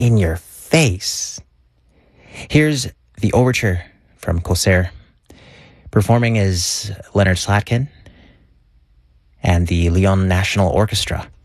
in your face. Here's the overture from Corsair. Performing is Leonard Slatkin and the Lyon National Orchestra.